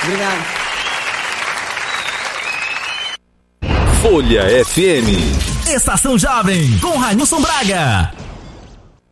Obrigado. Folha FM. Estação Jovem, com Railson Braga.